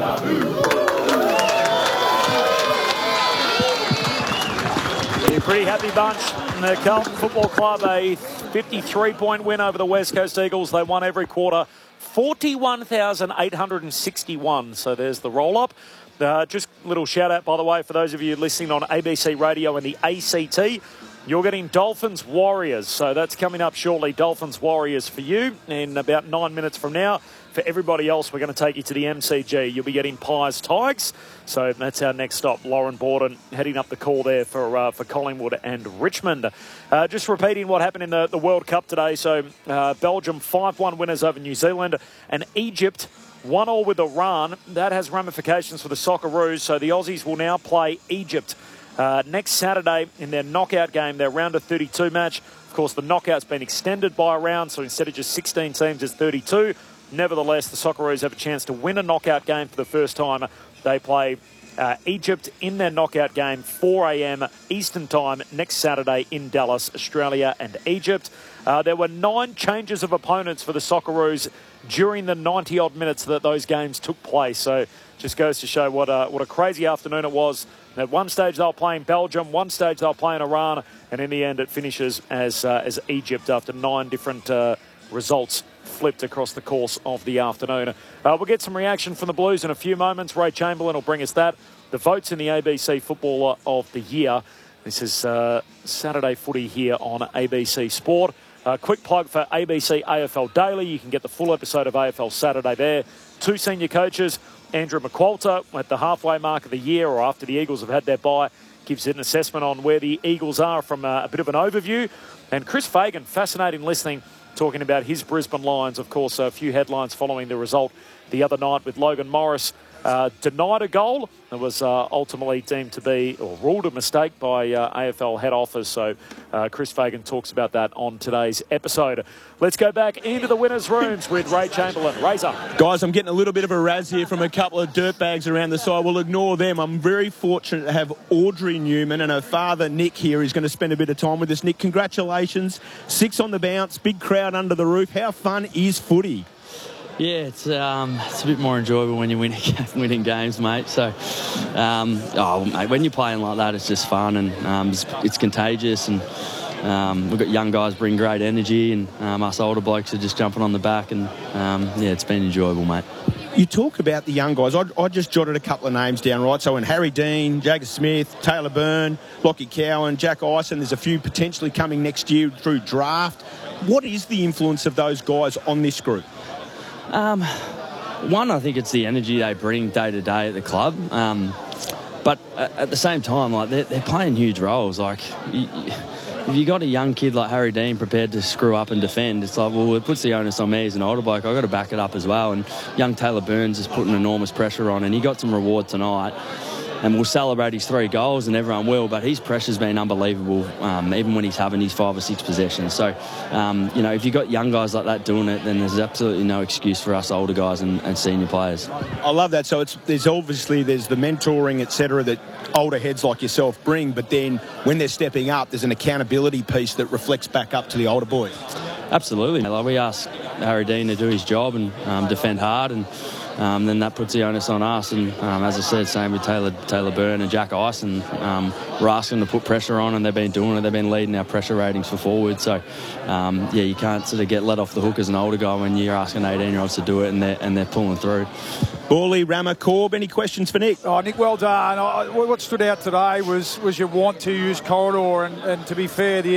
Yeah, pretty happy bunch. And the Carlton Football Club, a 53-point win over the West Coast Eagles. They won every quarter, 41,861. So there's the roll-up. Just a little shout-out, by the way, for those of you listening on ABC Radio and the ACT. You're getting Dolphins Warriors, so that's coming up shortly. Dolphins Warriors for you in about 9 minutes from now. For everybody else, we're going to take you to the MCG. You'll be getting Pies Tigers, so that's our next stop. Lauren Borden heading up the call there for Collingwood and Richmond. Just repeating what happened in the World Cup today. So Belgium 5-1 winners over New Zealand, and Egypt 1-1 with Iran. That has ramifications for the Socceroos, so the Aussies will now play Egypt next Saturday in their knockout game, their round of 32 match. Of course, the knockout's been extended by a round, so instead of just 16 teams, it's 32. Nevertheless, the Socceroos have a chance to win a knockout game for the first time. They play Egypt in their knockout game, 4 a.m. Eastern Time next Saturday in Dallas, Australia and Egypt. There were 9 changes of opponents for the Socceroos during the 90-odd minutes that those games took place. So just goes to show what a crazy afternoon it was. At one stage they were playing Belgium, one stage they were playing Iran, and in the end it finishes as Egypt after 9 different results flipped across the course of the afternoon. We'll get some reaction from the Blues in a few moments. Ray Chamberlain will bring us that. The votes in the ABC Footballer of the Year. This is Saturday footy here on ABC Sport. Quick plug for ABC AFL Daily. You can get the full episode of AFL Saturday there. 2 senior coaches, Andrew McQualter at the halfway mark of the year, or after the Eagles have had their bye, gives an assessment on where the Eagles are from a bit of an overview. And Chris Fagan, fascinating listening, talking about his Brisbane Lions. Of course, a few headlines following the result the other night with Logan Morris denied a goal. It was ultimately deemed to be, or ruled a mistake by AFL head office. So Chris Fagan talks about that on today's episode. Let's go back into the winners' rooms with Ray Chamberlain. Razor. Guys, I'm getting a little bit of a razz here from a couple of dirtbags around the side. We'll ignore them. I'm very fortunate to have Audrey Newman and her father, Nick, here. He's going to spend a bit of time with us. Nick, congratulations. 6 on the bounce, big crowd under the roof. How fun is footy? Yeah, it's a bit more enjoyable when you're winning games, mate. So, mate, when you're playing like that, it's just fun, and it's contagious, and we've got young guys bring great energy, and us older blokes are just jumping on the back, and yeah, it's been enjoyable, mate. You talk about the young guys. I just jotted a couple of names down, right? So, Harry Dean, Jagger Smith, Taylor Byrne, Lockie Cowan, Jack Ison. There's a few potentially coming next year through draft. What is the influence of those guys on this group? One, I think it's the energy they bring day to day at the club. But at the same time, like they're playing huge roles. Like if you got a young kid like Harry Dean prepared to screw up and defend, it's like, well, it puts the onus on me as an older bloke. I've got to back it up as well. And young Taylor Burns is putting enormous pressure on, and he got some reward tonight. And we'll celebrate his 3 goals, and everyone will, but his pressure's been unbelievable, even when he's having his 5 or 6 possessions. So, if you've got young guys like that doing it, then there's absolutely no excuse for us older guys and senior players. I love that. So there's the mentoring, etc., that older heads like yourself bring, but then when they're stepping up, there's an accountability piece that reflects back up to the older boys. Absolutely. Like we ask Harry Dean to do his job and defend hard, and then that puts the onus on us. And as I said, same with Taylor Byrne and Jack Ison. We're asking them to put pressure on, and they've been doing it. They've been leading our pressure ratings for forward. So, you can't sort of get let off the hook as an older guy when you're asking 18-year-olds to do it, and they're pulling through. Bawley, Rammer, Corb, any questions for Nick? Oh, Nick, well done. What stood out today was your want to use corridor, and to be fair, the